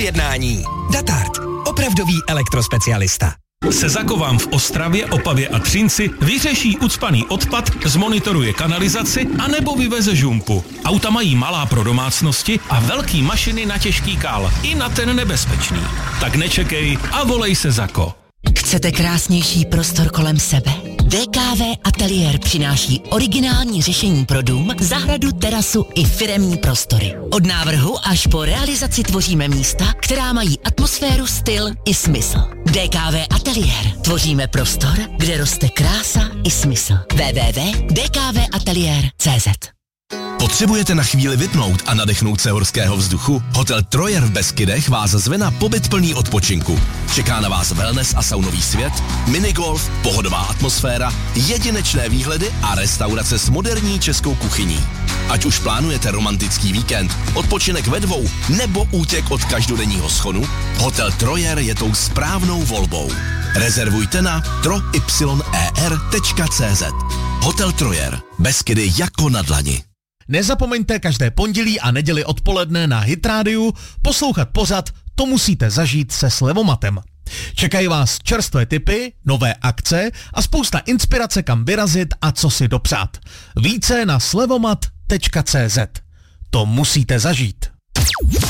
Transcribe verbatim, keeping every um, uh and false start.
Jednání. Datard. Opravdový elektrospecialista. Sezako vám v Ostravě, Opavě a Třinci vyřeší ucpaný odpad, zmonitoruje kanalizaci anebo vyveze žumpu. Auta mají malá pro domácnosti a velký mašiny na těžký kál. I na ten nebezpečný. Tak nečekej a volej Sezako. Chcete krásnější prostor kolem sebe? D K V Ateliér přináší originální řešení pro dům, zahradu, terasu i firemní prostory. Od návrhu až po realizaci tvoříme místa, která mají atmosféru, styl i smysl. D K V Ateliér. Tvoříme prostor, kde roste krása i smysl. w w w tečka d k v ateliér tečka c z. Potřebujete na chvíli vypnout a nadechnout se horského vzduchu? Hotel Troyer v Beskydech vás zve na pobyt plný odpočinku. Čeká na vás wellness a saunový svět, minigolf, pohodová atmosféra, jedinečné výhledy a restaurace s moderní českou kuchyní. Ať už plánujete romantický víkend, odpočinek ve dvou nebo útěk od každodenního schonu, Hotel Troyer je tou správnou volbou. Rezervujte na troyer tečka c z. Hotel Troyer. Beskydy jako na dlani. Nezapomeňte každé pondělí a neděli odpoledne na Hit Rádiu poslouchat pořad To musíte zažít se Slevomatem. Čekají vás čerstvé tipy, nové akce a spousta inspirace, kam vyrazit a co si dopřát. Více na slevomat tečka c z. To musíte zažít.